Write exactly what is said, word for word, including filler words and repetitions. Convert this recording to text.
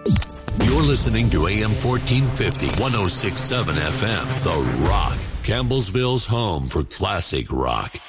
You're listening to A M fourteen fifty, one oh six point seven F M, The Rock, Campbellsville's home for classic rock.